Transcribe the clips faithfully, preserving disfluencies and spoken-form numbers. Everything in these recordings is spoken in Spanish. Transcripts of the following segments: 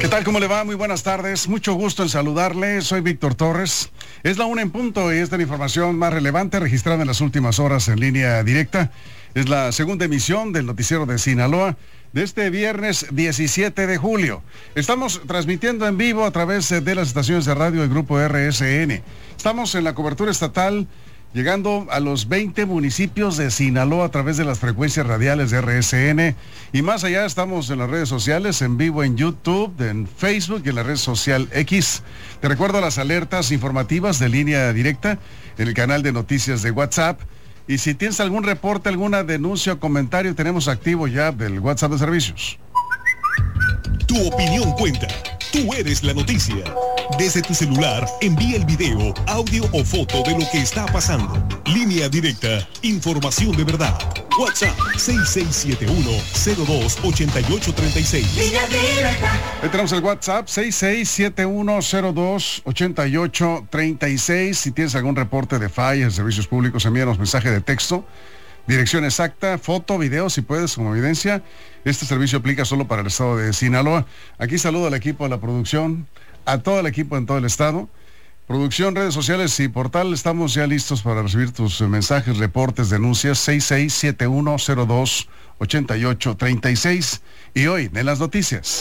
¿Qué tal? ¿Cómo le va? Muy buenas tardes. Mucho gusto en saludarle. Soy Víctor Torres. Es la una en punto y esta es la información más relevante registrada en las últimas horas en línea directa. Es la segunda emisión del noticiero de Sinaloa de este viernes diecisiete de julio. Estamos transmitiendo en vivo a través de las estaciones de radio del Grupo R S N. Estamos en la cobertura estatal, llegando a los veinte municipios de Sinaloa a través de las frecuencias radiales de R S N. Y más allá estamos en las redes sociales, en vivo en YouTube, en Facebook y en la red social X. Te recuerdo las alertas informativas de línea directa en el canal de noticias de WhatsApp. Y si tienes algún reporte, alguna denuncia o comentario, tenemos activo ya del WhatsApp de servicios. Tu opinión cuenta. Tú eres la noticia. Desde tu celular, envía el video, audio o foto de lo que está pasando. Línea directa, información de verdad. WhatsApp seis seis siete uno, cero dos, ocho ocho tres seis. Línea directa. Ahí tenemos el WhatsApp seis seis siete uno, cero dos, ocho ocho tres seis. Si tienes algún reporte de fallas de servicios públicos, envíanos mensaje de texto. Dirección exacta, foto, video, si puedes, como evidencia. Este servicio aplica solo para el estado de Sinaloa. Aquí saludo al equipo de la producción, a todo el equipo en todo el estado. Producción, redes sociales y portal, estamos ya listos para recibir tus mensajes, reportes, denuncias. seis seis siete uno, cero dos, ocho ocho tres seis. Y hoy, en las noticias.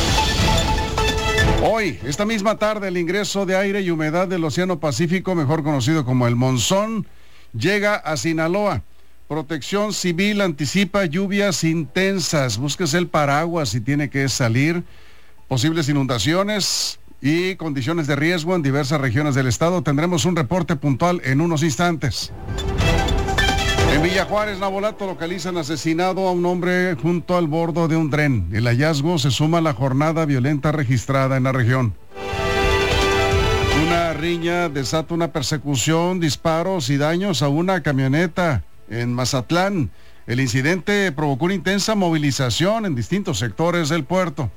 Hoy, esta misma tarde, el ingreso de aire y humedad del Océano Pacífico, mejor conocido como el monzón, llega a Sinaloa. Protección Civil anticipa lluvias intensas. Búsquese el paraguas si tiene que salir. Posibles inundaciones y condiciones de riesgo en diversas regiones del estado. Tendremos un reporte puntual en unos instantes. En Villa Juárez, Navolato, localizan asesinado a un hombre junto al bordo de un tren. El hallazgo se suma a la jornada violenta registrada en la región. Una riña desata una persecución, disparos y daños a una camioneta en Mazatlán. El incidente provocó una intensa movilización en distintos sectores del puerto.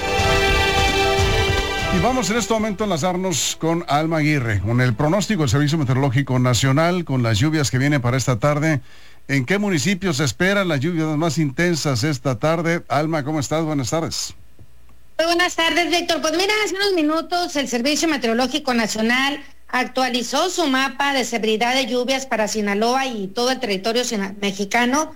Y vamos en este momento a enlazarnos con Alma Aguirre, con el pronóstico del Servicio Meteorológico Nacional, con las lluvias que vienen para esta tarde. ¿En qué municipios se esperan las lluvias más intensas esta tarde? Alma, ¿cómo estás? Buenas tardes. Muy buenas tardes, Víctor. Pues mira, hace unos minutos el Servicio Meteorológico Nacional actualizó su mapa de severidad de lluvias para Sinaloa y todo el territorio mexicano.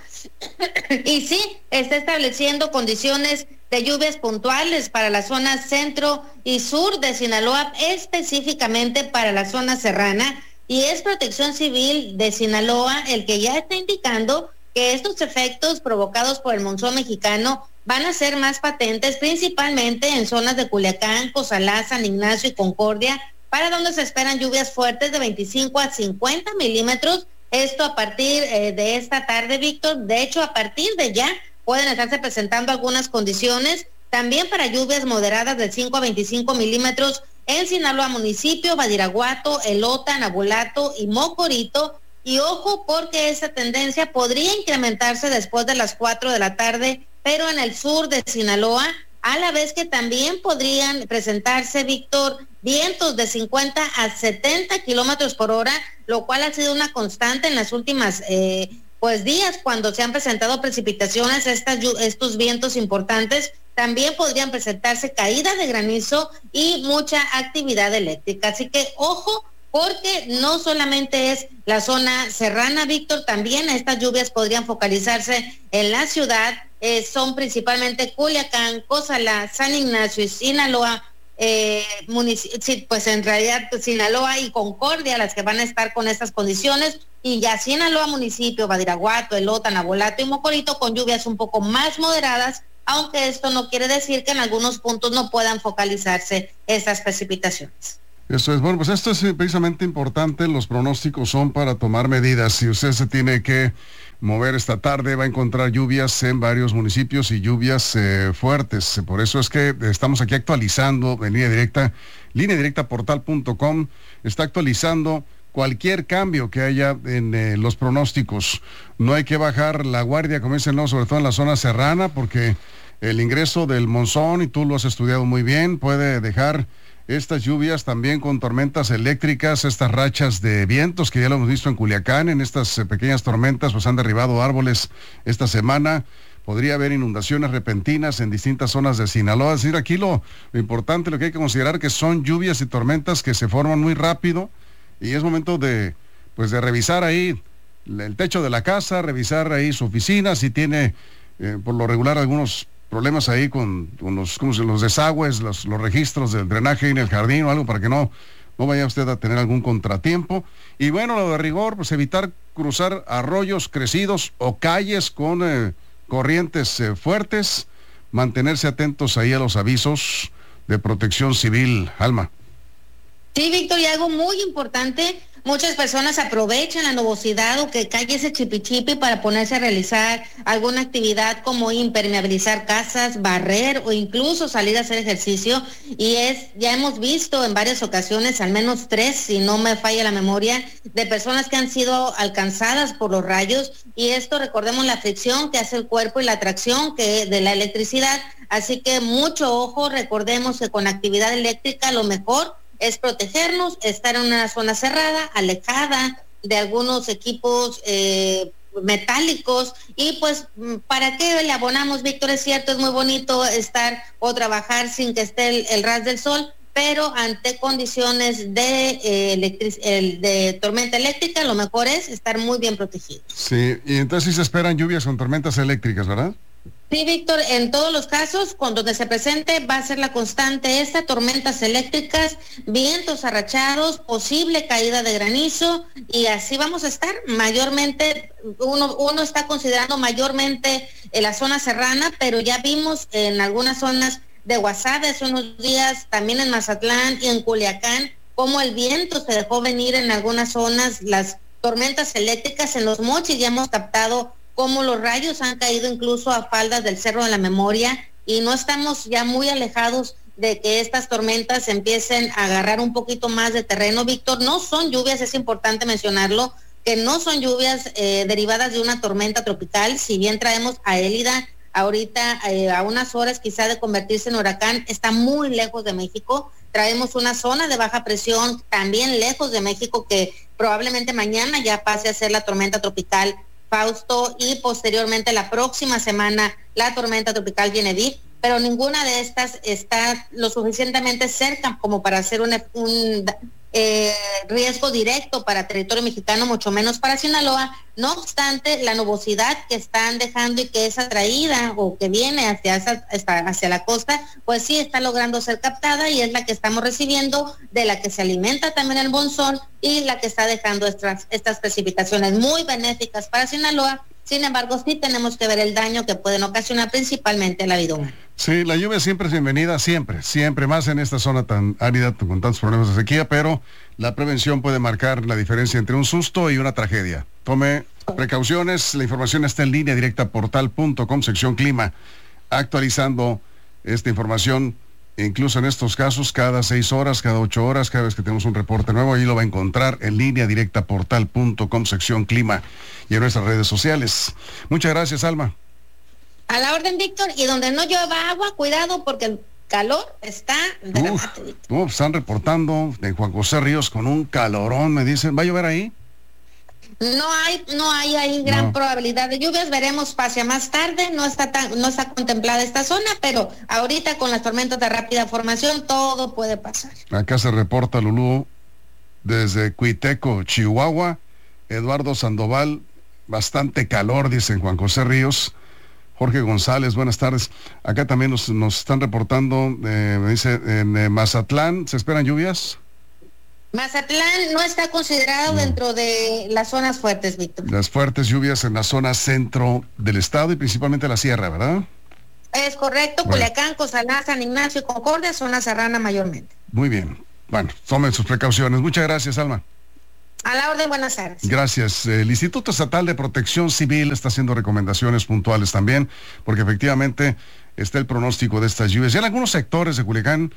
Y sí, está estableciendo condiciones de lluvias puntuales para la zona centro y sur de Sinaloa, específicamente para la zona serrana. Y es Protección Civil de Sinaloa el que ya está indicando que estos efectos provocados por el monzón mexicano van a ser más patentes, principalmente en zonas de Culiacán, Cozalá, San Ignacio y Concordia, para donde se esperan lluvias fuertes de veinticinco a cincuenta milímetros. Esto a partir eh, de esta tarde, Víctor. De hecho, a partir de ya pueden estarse presentando algunas condiciones también para lluvias moderadas de cinco a veinticinco milímetros en Sinaloa municipio, Badiraguato, Elota, Navolato y Mocorito. Y ojo, porque esa tendencia podría incrementarse después de las cuatro de la tarde, pero en el sur de Sinaloa, a la vez que también podrían presentarse, Víctor, vientos de cincuenta a setenta kilómetros por hora, lo cual ha sido una constante en las últimas eh, pues días cuando se han presentado precipitaciones, estas, estos vientos importantes. También podrían presentarse caídas de granizo y mucha actividad eléctrica. Así que ojo, porque no solamente es la zona serrana, Víctor, también estas lluvias podrían focalizarse en la ciudad. Eh, son principalmente Culiacán, Cozalá, San Ignacio y Sinaloa, eh, munic- sí, pues en realidad Sinaloa y Concordia las que van a estar con estas condiciones, y ya Sinaloa municipio, Badiraguato, Elota, Navolato y Mocorito con lluvias un poco más moderadas, aunque esto no quiere decir que en algunos puntos no puedan focalizarse estas precipitaciones. Eso es, bueno, pues esto es precisamente importante, los pronósticos son para tomar medidas. Si usted se tiene que mover esta tarde, va a encontrar lluvias en varios municipios y lluvias eh, fuertes. Por eso es que estamos aquí actualizando en línea directa, línea directa portal punto com, está actualizando cualquier cambio que haya en eh, los pronósticos. No hay que bajar la guardia, como dicen, no, sobre todo en la zona serrana, porque el ingreso del monzón, y tú lo has estudiado muy bien, puede dejar estas lluvias también con tormentas eléctricas, estas rachas de vientos que ya lo hemos visto en Culiacán. En estas eh, pequeñas tormentas pues han derribado árboles esta semana. podría haber inundaciones repentinas en distintas zonas de Sinaloa. Es decir, aquí lo, lo importante, lo que hay que considerar que son lluvias y tormentas que se forman muy rápido y es momento de, pues de revisar ahí el techo de la casa, revisar ahí su oficina, si tiene eh, por lo regular algunos problemas ahí con, con los, ¿cómo se, los desagües, los, los registros del drenaje en el jardín o algo para que no, no vaya usted a tener algún contratiempo. Y bueno, lo de rigor, pues evitar cruzar arroyos crecidos o calles con eh, corrientes eh, fuertes, mantenerse atentos ahí a los avisos de protección civil. Alma. Sí, Víctor, y algo muy importante, muchas personas aprovechan la nubosidad o que cae ese chipichipi para ponerse a realizar alguna actividad como impermeabilizar casas, barrer o incluso salir a hacer ejercicio. Y es, ya hemos visto en varias ocasiones, al menos tres, si no me falla la memoria, de personas que han sido alcanzadas por los rayos. Y esto, recordemos la fricción que hace el cuerpo y la atracción que de la electricidad. Así que mucho ojo, recordemos que con actividad eléctrica lo mejor es protegernos, estar en una zona cerrada, alejada de algunos equipos eh, metálicos. Y pues, ¿para qué le abonamos, Víctor? Es cierto, es muy bonito estar o trabajar sin que esté el, el ras del sol, pero ante condiciones de, eh, electric- el, de tormenta eléctrica, lo mejor es estar muy bien protegidos. Sí, y entonces sí se esperan lluvias con tormentas eléctricas, ¿verdad? Sí, Víctor, en todos los casos, con donde se presente, va a ser la constante esta, tormentas eléctricas, vientos arrachados, posible caída de granizo, y así vamos a estar. Mayormente, uno, uno está considerando mayormente en la zona serrana, pero ya vimos en algunas zonas de Guasave hace unos días, también en Mazatlán y en Culiacán, cómo el viento se dejó venir en algunas zonas, las tormentas eléctricas. En Los Mochis ya hemos captado cómo los rayos han caído incluso a faldas del Cerro de la Memoria, y no estamos ya muy alejados de que estas tormentas empiecen a agarrar un poquito más de terreno, Víctor. No son lluvias, es importante mencionarlo, que no son lluvias eh, derivadas de una tormenta tropical. Si bien traemos a Élida ahorita eh, a unas horas quizá de convertirse en huracán, está muy lejos de México. Traemos una zona de baja presión también lejos de México que probablemente mañana ya pase a ser la tormenta tropical Fausto, y posteriormente la próxima semana la tormenta tropical Genevieve, pero ninguna de estas está lo suficientemente cerca como para hacer un, un eh, riesgo directo para territorio mexicano, mucho menos para Sinaloa. No obstante, la nubosidad que están dejando y que es atraída o que viene hacia, hacia, hacia la costa, pues sí está logrando ser captada, y es la que estamos recibiendo, de la que se alimenta también el monzón y la que está dejando estas, estas precipitaciones muy benéficas para Sinaloa. Sin embargo, sí tenemos que ver el daño que pueden ocasionar principalmente a la vida humana. Sí, la lluvia siempre es bienvenida, siempre, siempre, más en esta zona tan árida, con tantos problemas de sequía, pero la prevención puede marcar la diferencia entre un susto y una tragedia. Tome precauciones, la información está en línea directa portal punto com, sección clima, actualizando esta información, incluso en estos casos, cada seis horas, cada ocho horas, cada vez que tenemos un reporte nuevo, ahí lo va a encontrar en línea directa portal punto com, sección clima, y en nuestras redes sociales. Muchas gracias, Alma. A la orden, Víctor, y donde no llueva agua, cuidado porque el calor está de Uf, remate, uf, están reportando de Juan José Ríos con un calorón, me dicen. ¿Va a llover ahí? No hay, no hay ahí gran No. probabilidad de lluvias, veremos hacia más tarde, no está tan, no está contemplada esta zona, pero ahorita con las tormentas de rápida formación todo puede pasar. Acá se reporta, Lulú, desde Cuiteco, Chihuahua. Eduardo Sandoval, bastante calor, dicen Juan José Ríos. Jorge González, buenas tardes. Acá también nos, nos están reportando, eh, me dice, en eh, Mazatlán, ¿se esperan lluvias? Mazatlán no está considerado No. dentro de las zonas fuertes, Víctor. Las fuertes lluvias en la zona centro del estado y principalmente la sierra, ¿verdad? Es correcto, Bueno. Culiacán, Cozalá, San Ignacio y Concordia, zona serrana mayormente. Muy bien. Bueno, tomen sus precauciones. Muchas gracias, Alma. A la orden, buenas tardes. Gracias. El Instituto Estatal de Protección Civil está haciendo recomendaciones puntuales también, porque efectivamente está el pronóstico de estas lluvias. Ya en algunos sectores de Culiacán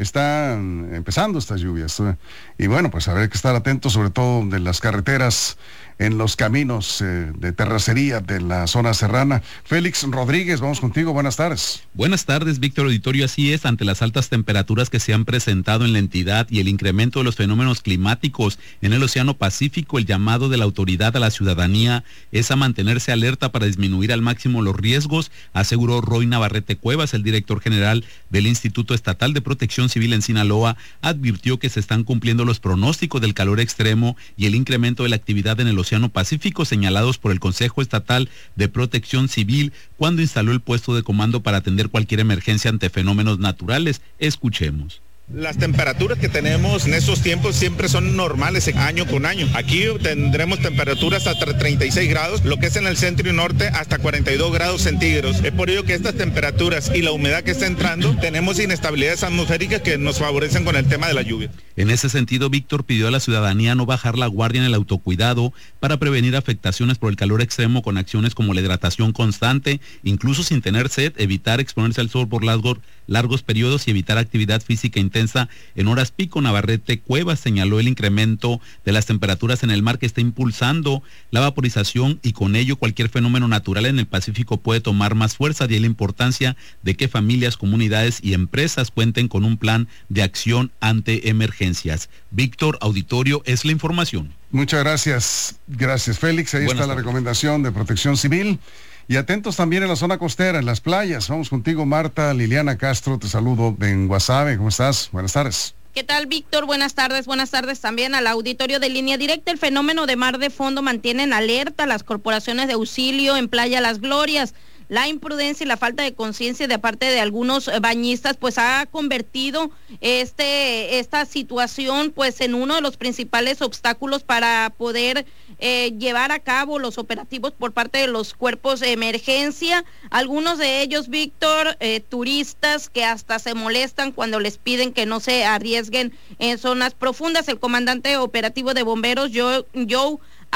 están empezando estas lluvias. ¿eh? Y bueno, pues habrá que estar atentos, sobre todo de las carreteras, en los caminos eh, de terracería de la zona serrana. Félix Rodríguez, vamos contigo, buenas tardes. Buenas tardes, Víctor Auditorio. Así es, ante las altas temperaturas que se han presentado en la entidad y el incremento de los fenómenos climáticos en el Océano Pacífico, el llamado de la autoridad a la ciudadanía es a mantenerse alerta para disminuir al máximo los riesgos, aseguró Roy Navarrete Cuevas, el director general del Instituto Estatal de Protección Civil en Sinaloa. Advirtió que se están cumpliendo los pronósticos del calor extremo y el incremento de la actividad en el Océano Pacífico señalados por el Consejo Estatal de Protección Civil cuando instaló el puesto de comando para atender cualquier emergencia ante fenómenos naturales. Escuchemos. Las temperaturas que tenemos en estos tiempos siempre son normales año con año. Aquí tendremos temperaturas hasta treinta y seis grados, lo que es en el centro y norte hasta cuarenta y dos grados centígrados. Es por ello que estas temperaturas y la humedad que está entrando, tenemos inestabilidades atmosféricas que nos favorecen con el tema de la lluvia. En ese sentido, Víctor pidió a la ciudadanía no bajar la guardia en el autocuidado para prevenir afectaciones por el calor extremo con acciones como la hidratación constante, incluso sin tener sed, evitar exponerse al sol por largos, largos periodos y evitar actividad física intensa en horas pico. Navarrete Cuevas señaló el incremento de las temperaturas en el mar que está impulsando la vaporización y con ello cualquier fenómeno natural en el Pacífico puede tomar más fuerza, de ahí la importancia de que familias, comunidades y empresas cuenten con un plan de acción ante emergencias. Víctor Auditorio, es la información. Muchas gracias, gracias Félix, ahí Buenas está la tardes. recomendación de Protección Civil. Y atentos también en la zona costera, en las playas. Vamos contigo, Marta Liliana Castro, te saludo en Guasave. ¿Cómo estás? Buenas tardes. ¿Qué tal, Víctor? Buenas tardes. Buenas tardes también al auditorio de Línea Directa. El fenómeno de mar de fondo mantiene en alerta las corporaciones de auxilio en Playa Las Glorias. La imprudencia y la falta de conciencia de parte de algunos bañistas pues ha convertido este esta situación pues en uno de los principales obstáculos para poder eh, llevar a cabo los operativos por parte de los cuerpos de emergencia. Algunos de ellos, Víctor, eh, turistas que hasta se molestan cuando les piden que no se arriesguen en zonas profundas. El comandante operativo de bomberos, Joe, Joe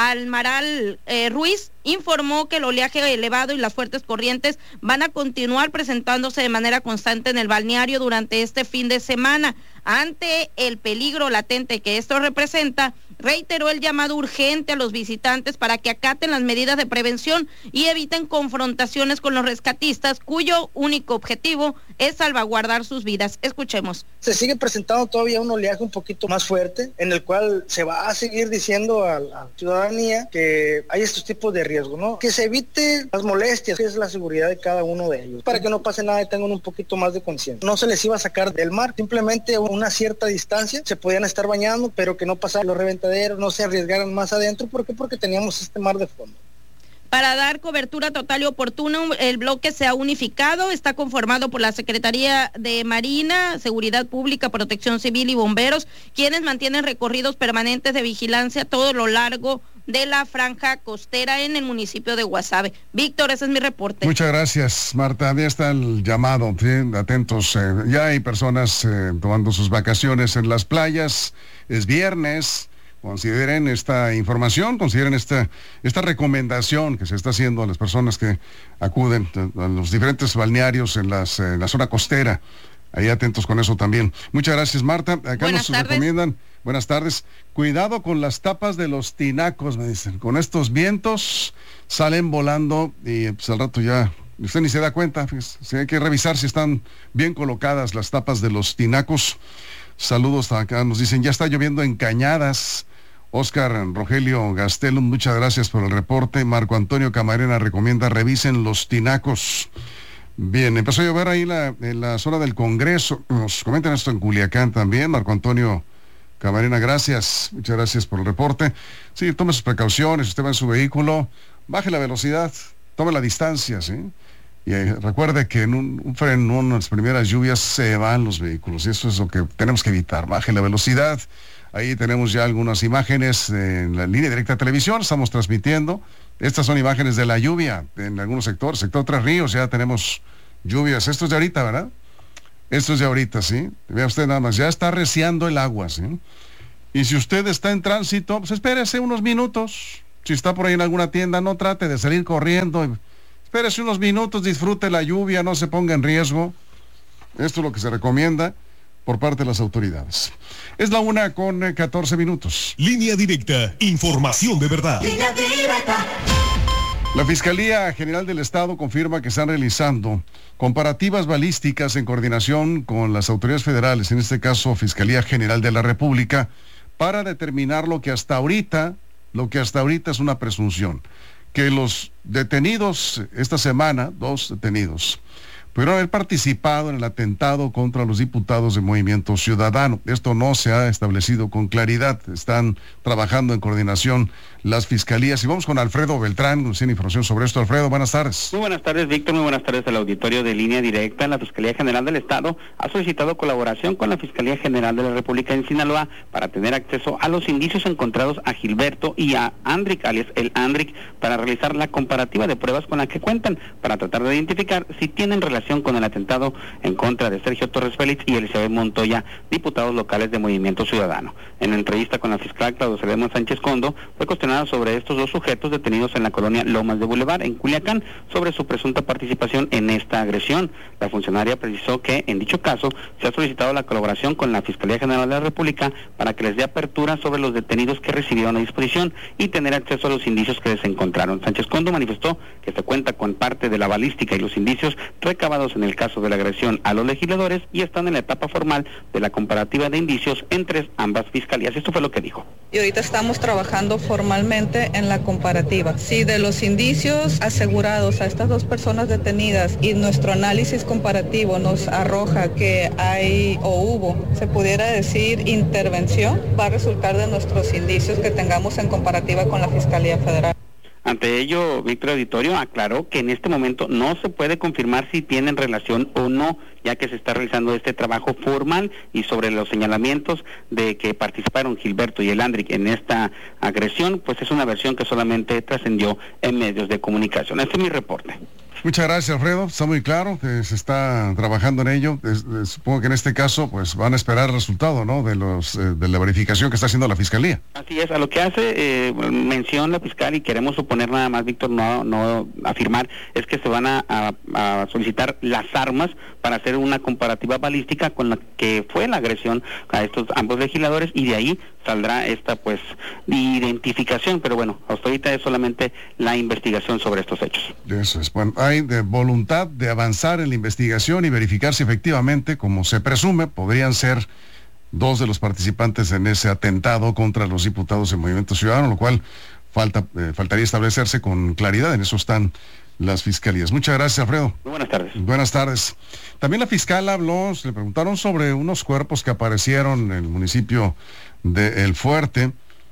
Almaral eh, Ruiz, informó que el oleaje elevado y las fuertes corrientes van a continuar presentándose de manera constante en el balneario durante este fin de semana. Ante el peligro latente que esto representa, reiteró el llamado urgente a los visitantes para que acaten las medidas de prevención y eviten confrontaciones con los rescatistas, cuyo único objetivo es salvaguardar sus vidas. Escuchemos. Se sigue presentando todavía un oleaje un poquito más fuerte, en el cual se va a seguir diciendo a la ciudadanía que hay estos tipos de riesgos, ¿no? Que se evite las molestias, que es la seguridad de cada uno de ellos, para que no pase nada y tengan un poquito más de conciencia. No se les iba a sacar del mar, simplemente una cierta distancia, se podían estar bañando, pero que no pasaran los reventaderos, no se arriesgaran más adentro. ¿Por qué? Porque teníamos este mar de fondo. Para dar cobertura total y oportuna, el bloque se ha unificado, está conformado por la Secretaría de Marina, Seguridad Pública, Protección Civil y Bomberos, quienes mantienen recorridos permanentes de vigilancia a todo lo largo de la franja costera en el municipio de Guasave. Víctor, ese es mi reporte. Muchas gracias, Marta. Ya está el llamado, ¿sí? Atentos. Eh, ya hay personas eh, tomando sus vacaciones en las playas. Es viernes. Consideren esta información, consideren esta, esta recomendación que se está haciendo a las personas que acuden a los diferentes balnearios en, las, en la zona costera. Ahí atentos con eso también. Muchas gracias, Marta. Acá Buenas nos tardes. recomiendan, buenas tardes, cuidado con las tapas de los tinacos, me dicen. Con estos vientos salen volando y pues al rato ya, usted ni se da cuenta. Fíjese, sí, hay que revisar si están bien colocadas las tapas de los tinacos. Saludos acá, nos dicen, ya está lloviendo en Cañadas. Oscar Rogelio Gastelum, muchas gracias por el reporte. Marco Antonio Camarena recomienda revisen los tinacos. Bien, empezó a llover ahí la, en la zona del Congreso. Nos comentan esto en Culiacán también. Marco Antonio Camarena, gracias. Muchas gracias por el reporte. Sí, tome sus precauciones. Usted va en su vehículo, baje la velocidad, tome la distancia, ¿sí? Y eh, recuerde que en un, un freno, en las primeras lluvias, se van los vehículos. Y eso es lo que tenemos que evitar. Baje la velocidad. Ahí tenemos ya algunas imágenes en la línea directa de televisión, estamos transmitiendo. Estas son imágenes de la lluvia en algunos sectores, sector Tres Ríos, ya tenemos lluvias. Esto es de ahorita, ¿verdad? Esto es de ahorita, ¿sí? Vea usted nada más, ya está arreciando el agua, ¿sí? Y si usted está en tránsito, pues espérese unos minutos. Si está por ahí en alguna tienda, no trate de salir corriendo. espérese unos minutos, disfrute la lluvia, no se ponga en riesgo. Esto es lo que se recomienda por parte de las autoridades. Es la una con catorce minutos. Línea Directa, información de verdad. Línea Directa. La Fiscalía General del Estado confirma que están realizando comparativas balísticas en coordinación con las autoridades federales, en este caso Fiscalía General de la República, para determinar lo que hasta ahorita, lo que hasta ahorita es una presunción, que los detenidos esta semana, dos detenidos, pudieron haber participado en el atentado contra los diputados de Movimiento Ciudadano. Esto no se ha establecido con claridad. Están trabajando en coordinación las fiscalías. Y vamos con Alfredo Beltrán, nos tiene información sobre esto. Alfredo, buenas tardes. Muy buenas tardes, Víctor. Muy buenas tardes al auditorio de Línea Directa. La Fiscalía General del Estado ha solicitado colaboración con la Fiscalía General de la República en Sinaloa para tener acceso a los indicios encontrados a Gilberto y a Andric, alias el Andric, para realizar la comparativa de pruebas con la que cuentan, para tratar de identificar si tienen relación con el atentado en contra de Sergio Torres Félix y Elizabeth Montoya, diputados locales de Movimiento Ciudadano. En la entrevista con la fiscal Claudia Selema Sánchez Condo, fue cuestionada sobre estos dos sujetos detenidos en la colonia Lomas de Boulevard, en Culiacán, sobre su presunta participación en esta agresión. La funcionaria precisó que, en dicho caso, se ha solicitado la colaboración con la Fiscalía General de la República para que les dé apertura sobre los detenidos que recibieron a disposición y tener acceso a los indicios que les encontraron. Sánchez Condo manifestó que se cuenta con parte de la balística y los indicios recabados en el caso de la agresión a los legisladores y están en la etapa formal de la comparativa de indicios entre ambas fiscalías. Esto fue lo que dijo. Y ahorita estamos trabajando formalmente en la comparativa. Si de los indicios asegurados a estas dos personas detenidas y nuestro análisis comparativo nos arroja que hay o hubo, se pudiera decir, intervención, va a resultar de nuestros indicios que tengamos en comparativa con la Fiscalía Federal. Ante ello, Víctor Auditorio aclaró que en este momento no se puede confirmar si tienen relación o no, ya que se está realizando este trabajo formal, y sobre los señalamientos de que participaron Gilberto y el Andric en esta agresión, pues es una versión que solamente trascendió en medios de comunicación. Este es mi reporte. Muchas gracias, Alfredo. Está muy claro que se está trabajando en ello. Es, es, supongo que en este caso pues van a esperar el resultado, ¿no?, de los eh, de la verificación que está haciendo la Fiscalía. Así es, a lo que hace eh, mención la fiscal, y queremos suponer nada más, Víctor, no, no afirmar, es que se van a, a, a solicitar las armas para hacer una comparativa balística con la que fue la agresión a estos ambos legisladores, y de ahí saldrá esta pues identificación, pero bueno, hasta ahorita es solamente la investigación sobre estos hechos. Eso es, bueno, hay de voluntad de avanzar en la investigación y verificar si efectivamente, como se presume, podrían ser dos de los participantes en ese atentado contra los diputados del Movimiento Ciudadano, lo cual falta eh, faltaría establecerse con claridad. En eso están las fiscalías. Muchas gracias, Alfredo. Muy buenas tardes. Buenas tardes. También la fiscal habló, le preguntaron sobre unos cuerpos que aparecieron en el municipio de El Fuerte,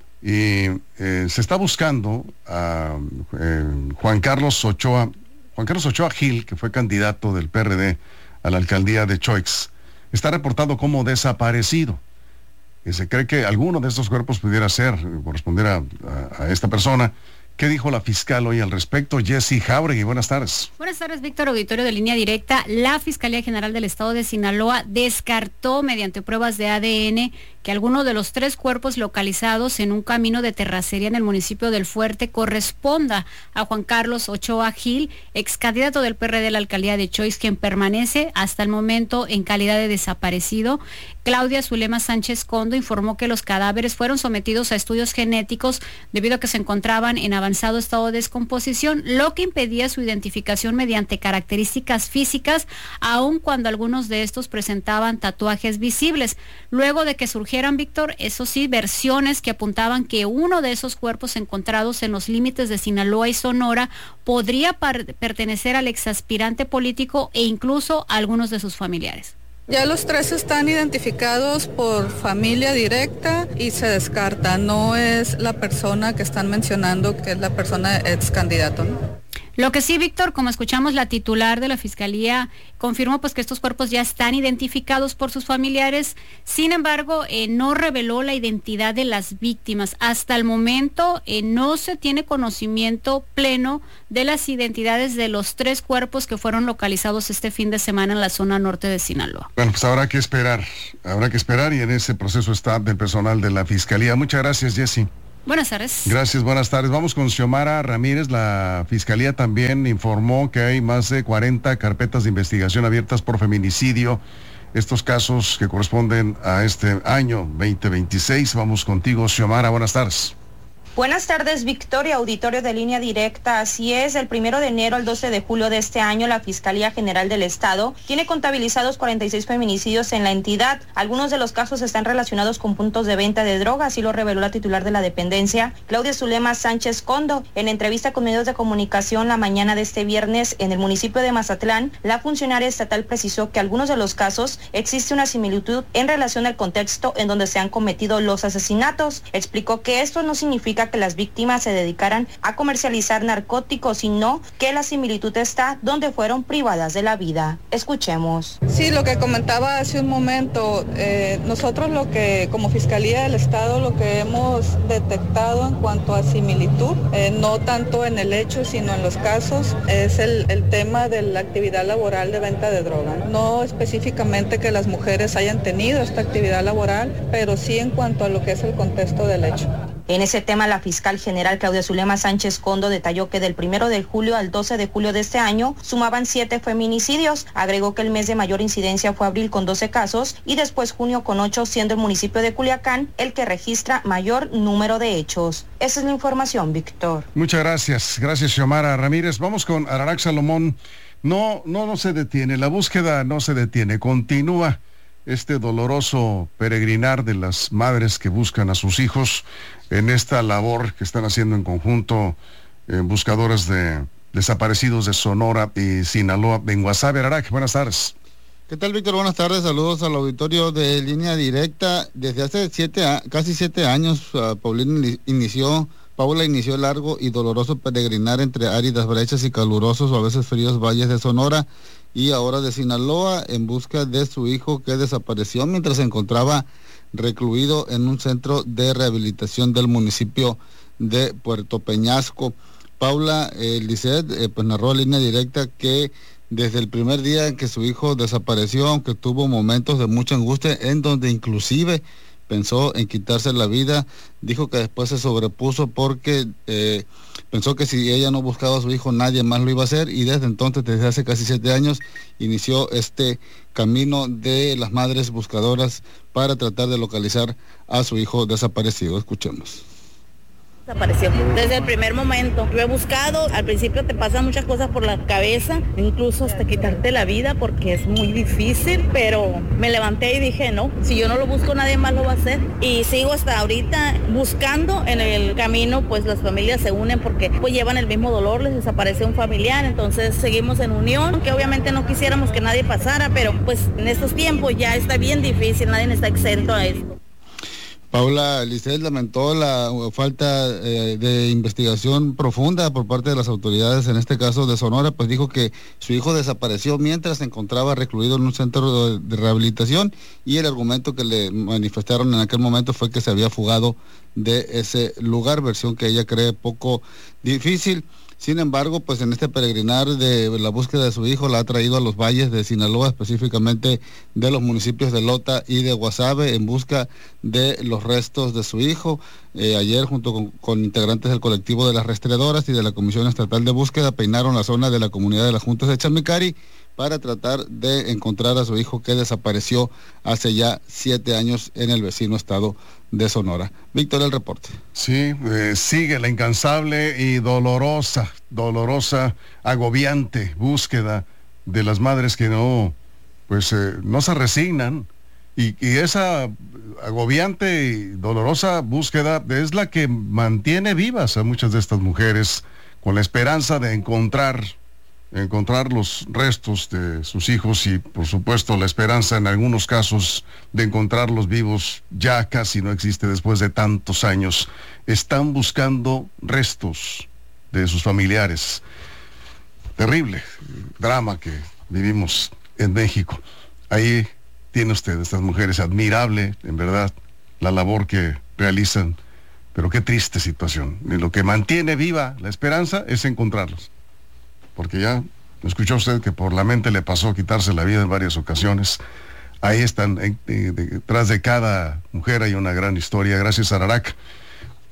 y eh, se está buscando a eh, Juan Carlos Ochoa, Juan Carlos Ochoa Gil, que fue candidato del P R D a la alcaldía de Choix. Está reportado como desaparecido. Y se cree que alguno de estos cuerpos pudiera ser, corresponder a, a, a esta persona. ¿Qué dijo la fiscal hoy al respecto? Jessy Jauregui, buenas tardes. Buenas tardes, Víctor, auditorio de Línea Directa. La Fiscalía General del Estado de Sinaloa descartó mediante pruebas de A D N que alguno de los tres cuerpos localizados en un camino de terracería en el municipio del Fuerte corresponda a Juan Carlos Ochoa Gil, ex candidato del P R D a la alcaldía de Choix, quien permanece hasta el momento en calidad de desaparecido. Claudia Zulema Sánchez Condo informó que los cadáveres fueron sometidos a estudios genéticos debido a que se encontraban en avanzado estado de descomposición, lo que impedía su identificación mediante características físicas, aun cuando algunos de estos presentaban tatuajes visibles. Luego de que surgieran, Víctor, eso sí, versiones que apuntaban que uno de esos cuerpos encontrados en los límites de Sinaloa y Sonora podría pertenecer al exaspirante político e incluso a algunos de sus familiares. Ya los tres están identificados por familia directa y se descarta, no es la persona que están mencionando que es la persona ex candidato, ¿no? Lo que sí, Víctor, como escuchamos, la titular de la Fiscalía confirmó pues que estos cuerpos ya están identificados por sus familiares. Sin embargo, eh, no reveló la identidad de las víctimas. Hasta el momento eh, no se tiene conocimiento pleno de las identidades de los tres cuerpos que fueron localizados este fin de semana en la zona norte de Sinaloa. Bueno, pues habrá que esperar, habrá que esperar y en ese proceso está el personal de la Fiscalía. Muchas gracias, Jessy. Buenas tardes. Gracias, buenas tardes. Vamos con Xiomara Ramírez. La Fiscalía también informó que hay más de cuarenta carpetas de investigación abiertas por feminicidio. Estos casos que corresponden a este año veinte veintiséis. Vamos contigo, Xiomara. Buenas tardes. Buenas tardes, Victoria, auditorio de Línea Directa. Así es, del primero de enero al doce de julio de este año, la Fiscalía General del Estado tiene contabilizados cuarenta y seis feminicidios en la entidad. Algunos de los casos están relacionados con puntos de venta de drogas, así lo reveló la titular de la dependencia, Claudia Zulema Sánchez Condo. En entrevista con medios de comunicación la mañana de este viernes en el municipio de Mazatlán, la funcionaria estatal precisó que algunos de los casos existe una similitud en relación al contexto en donde se han cometido los asesinatos. Explicó que esto no significa que las víctimas se dedicaran a comercializar narcóticos, sino que la similitud está donde fueron privadas de la vida. Escuchemos. Sí, lo que comentaba hace un momento, eh, nosotros lo que como Fiscalía del Estado lo que hemos detectado en cuanto a similitud, eh, no tanto en el hecho sino en los casos, es el, el tema de la actividad laboral de venta de droga. No específicamente que las mujeres hayan tenido esta actividad laboral, pero sí en cuanto a lo que es el contexto del hecho. En ese tema, la fiscal general Claudia Zulema Sánchez Condo detalló que del primero de julio al doce de julio de este año sumaban siete feminicidios. Agregó que el mes de mayor incidencia fue abril con doce casos y después junio con ocho, siendo el municipio de Culiacán el que registra mayor número de hechos. Esa es la información, Víctor. Muchas gracias. Gracias, Xiomara Ramírez. Vamos con Ararac Salomón. No, no, no se detiene. La búsqueda no se detiene. Continúa este doloroso peregrinar de las madres que buscan a sus hijos en esta labor que están haciendo en conjunto eh, buscadores de desaparecidos de Sonora y Sinaloa en Guasave. Ararac, buenas tardes. ¿Qué tal, Víctor? Buenas tardes, saludos al auditorio de Línea Directa. Desde hace siete, casi siete años, uh, Paulina inició, Paula inició el largo y doloroso peregrinar entre áridas brechas y calurosos o a veces fríos valles de Sonora y ahora de Sinaloa en busca de su hijo que desapareció mientras se encontraba recluido en un centro de rehabilitación del municipio de Puerto Peñasco. Paula eh, Lisset eh, pues narró a Línea Directa que desde el primer día en que su hijo desapareció, aunque tuvo momentos de mucha angustia en donde inclusive pensó en quitarse la vida, dijo que después se sobrepuso porque eh, pensó que si ella no buscaba a su hijo nadie más lo iba a hacer y desde entonces, desde hace casi siete años, inició este camino de las madres buscadoras para tratar de localizar a su hijo desaparecido. Escuchemos. Desapareció. Desde el primer momento lo he buscado. Al principio te pasan muchas cosas por la cabeza, incluso hasta quitarte la vida porque es muy difícil, pero me levanté y dije no, si yo no lo busco nadie más lo va a hacer y sigo hasta ahorita buscando. En el camino pues las familias se unen porque pues llevan el mismo dolor, les desaparece un familiar, entonces seguimos en unión, que obviamente no quisiéramos que nadie pasara, pero pues en estos tiempos ya está bien difícil, nadie está exento a esto. Paula Lisset lamentó la falta eh, de investigación profunda por parte de las autoridades, en este caso de Sonora, pues dijo que su hijo desapareció mientras se encontraba recluido en un centro de, de rehabilitación y el argumento que le manifestaron en aquel momento fue que se había fugado de ese lugar, versión que ella cree poco difícil. Sin embargo, pues en este peregrinar de la búsqueda de su hijo la ha traído a los valles de Sinaloa, específicamente de los municipios de Lota y de Guasave, en busca de los restos de su hijo. Eh, ayer, junto con, con integrantes del colectivo de las rastreadoras y de la Comisión Estatal de Búsqueda, peinaron la zona de la comunidad de las Juntas de Chalmicari para tratar de encontrar a su hijo que desapareció hace ya siete años en el vecino estado de Sonora. Víctor, el reporte. Sí, eh, sigue la incansable y dolorosa, dolorosa, agobiante búsqueda de las madres que no, pues eh, no se resignan y, y esa agobiante y dolorosa búsqueda es la que mantiene vivas a muchas de estas mujeres con la esperanza de encontrar encontrar los restos de sus hijos y por supuesto la esperanza en algunos casos de encontrarlos vivos ya casi no existe después de tantos años. Están buscando restos de sus familiares. Terrible drama que vivimos en México. Ahí tiene usted estas mujeres, admirable en verdad la labor que realizan, pero qué triste situación. Y lo que mantiene viva la esperanza es encontrarlos. Porque ya escuchó usted que por la mente le pasó quitarse la vida en varias ocasiones. Ahí están, eh, de, detrás de cada mujer hay una gran historia. Gracias, Ararac,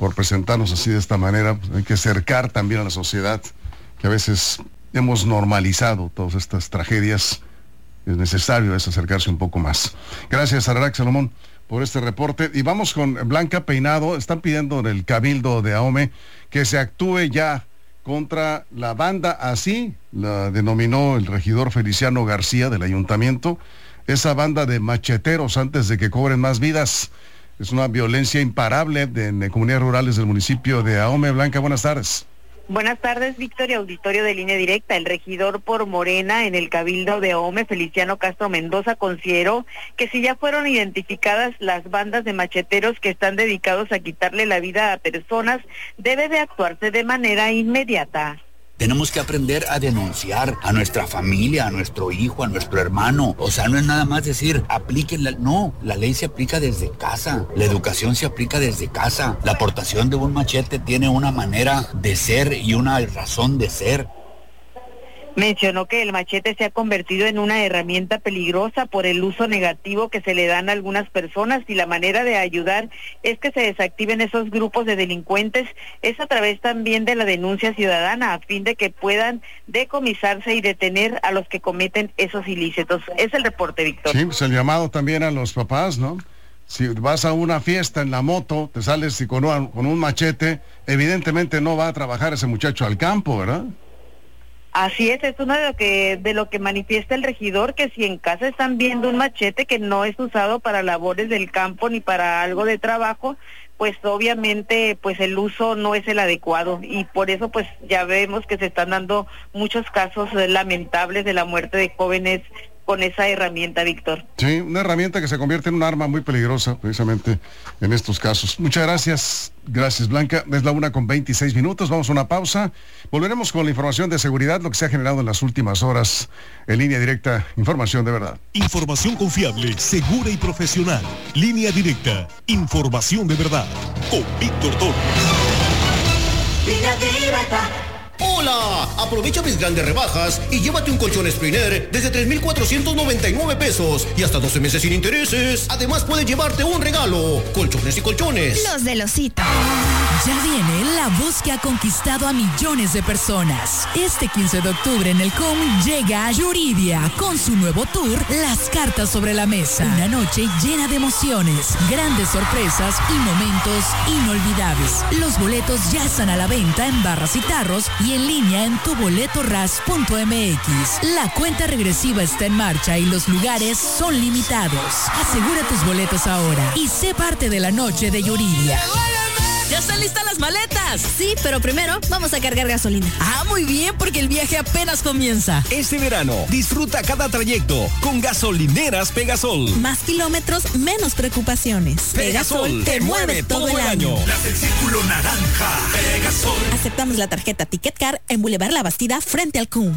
por presentarnos así de esta manera. Hay que acercar también a la sociedad, que a veces hemos normalizado todas estas tragedias. Es necesario es acercarse un poco más. Gracias, Ararax Salomón, por este reporte. Y vamos con Blanca Peinado. Están pidiendo en el Cabildo de Ahome que se actúe ya contra la banda, así la denominó el regidor Feliciano García del ayuntamiento, esa banda de macheteros antes de que cobren más vidas. Es una violencia imparable de, en comunidades rurales del municipio de Ahome. Blanca, buenas tardes. Buenas tardes, Víctor, y auditorio de Línea Directa. El regidor por Morena en el Cabildo de Ahome, Feliciano Castro Mendoza, consideró que si ya fueron identificadas las bandas de macheteros que están dedicados a quitarle la vida a personas, debe de actuarse de manera inmediata. Tenemos que aprender a denunciar a nuestra familia, a nuestro hijo, a nuestro hermano. O sea, no es nada más decir, aplíquenla. No, la ley se aplica desde casa. La educación se aplica desde casa. La aportación de un machete tiene una manera de ser y una razón de ser. Mencionó que el machete se ha convertido en una herramienta peligrosa por el uso negativo que se le dan a algunas personas, y la manera de ayudar es que se desactiven esos grupos de delincuentes, es a través también de la denuncia ciudadana, a fin de que puedan decomisarse y detener a los que cometen esos ilícitos. Es el reporte, Víctor. Sí, pues el llamado también a los papás, ¿no? Si vas a una fiesta en la moto, te sales y con, una, con un machete, evidentemente no va a trabajar ese muchacho al campo, ¿verdad? Así es, es uno de lo que de lo que manifiesta el regidor, que si en casa están viendo un machete que no es usado para labores del campo ni para algo de trabajo, pues obviamente pues el uso no es el adecuado, y por eso pues ya vemos que se están dando muchos casos lamentables de la muerte de jóvenes con esa herramienta, Víctor. Sí, una herramienta que se convierte en un arma muy peligrosa precisamente en estos casos. Muchas gracias, gracias Blanca. Es la una con veintiséis minutos, vamos a una pausa. Volveremos con la información de seguridad, lo que se ha generado en las últimas horas en Línea Directa, información de verdad. Información confiable, segura y profesional. Línea Directa, información de verdad, con Víctor Torres. Línea Directa. ¡Hola! Aprovecha mis grandes rebajas y llévate un colchón Spriner desde tres mil cuatrocientos noventa y nueve pesos y hasta doce meses sin intereses. Además puedes llevarte un regalo. Colchones y colchones. Los del osito. Ya viene la voz que ha conquistado a millones de personas. Este quince de octubre en el C O M llega a Yuridia con su nuevo tour Las Cartas sobre la Mesa. Una noche llena de emociones, grandes sorpresas y momentos inolvidables. Los boletos ya están a la venta en barras y tarros y en línea en tu boleto ras punto m x. La cuenta regresiva está en marcha y los lugares son limitados. Asegura tus boletos ahora y sé parte de la noche de Yuridia. ¿Ya están listas las maletas? Sí, pero primero vamos a cargar gasolina. Ah, muy bien, porque el viaje apenas comienza. Este verano, disfruta cada trayecto con gasolineras Pegasol. Más kilómetros, menos preocupaciones. Pegasol, Pegasol te, te mueve todo el año. año. Las del círculo naranja. Pegasol. Aceptamos la tarjeta Ticket Car en Boulevard La Bastida frente al C U M.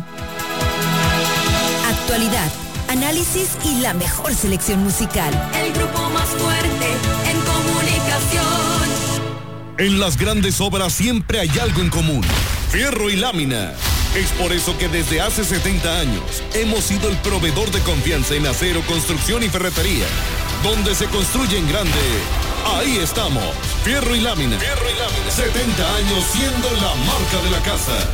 Actualidad, análisis y la mejor selección musical. El grupo más fuerte en comunicación. En las grandes obras siempre hay algo en común: fierro y lámina. Es por eso que desde hace setenta años hemos sido el proveedor de confianza en acero, construcción y ferretería. Donde se construye en grande, ahí estamos. Fierro y lámina. Fierro y lámina. setenta años siendo la marca de la casa.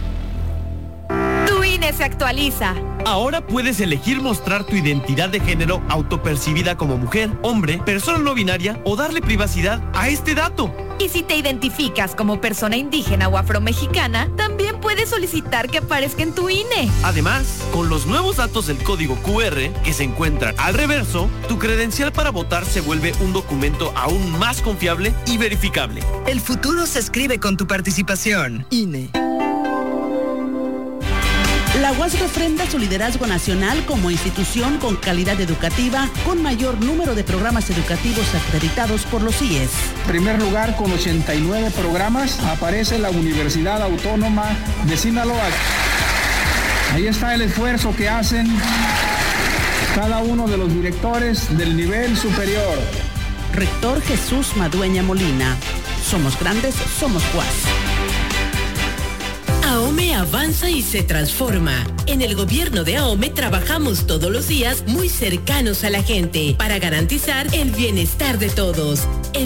Tu I N E se actualiza. Ahora puedes elegir mostrar tu identidad de género autopercibida como mujer, hombre, persona no binaria o darle privacidad a este dato. Y si te identificas como persona indígena o afromexicana, también puedes solicitar que aparezca en tu I N E. Además, con los nuevos datos del código Q R que se encuentran al reverso, tu credencial para votar se vuelve un documento aún más confiable y verificable. El futuro se escribe con tu participación. I N E. La U A S refrenda su liderazgo nacional como institución con calidad educativa, con mayor número de programas educativos acreditados por los I E S. En primer lugar, con ochenta y nueve programas, aparece la Universidad Autónoma de Sinaloa. Ahí está el esfuerzo que hacen cada uno de los directores del nivel superior. Rector Jesús Madueña Molina. Somos grandes, somos U A S. Ahome avanza y se transforma. En el gobierno de Ahome trabajamos todos los días muy cercanos a la gente para garantizar el bienestar de todos. En